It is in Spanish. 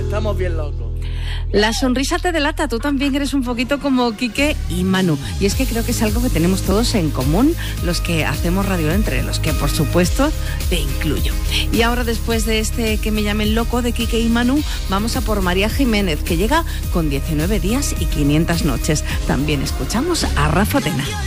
Estamos bien locos. La sonrisa te delata, tú también eres un poquito como Quique y Manu. Y es que creo que es algo que tenemos todos en común, los que hacemos radio, entre los que por supuesto te incluyo. Y ahora, después de este Que me llamen loco de Quique y Manu, vamos a por María Jiménez, que llega con 19 días y 500 noches. También escuchamos a Rafa Tena.